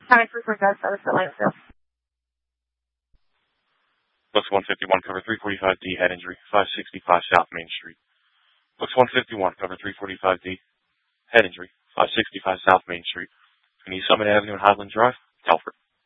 County 345 service at Lansdale. Looks 151, cover 345D, head injury, 565 South Main Street. Looks 151, cover 345D, head injury, 565 South Main Street. East Summit Avenue and Highland Drive, Telford.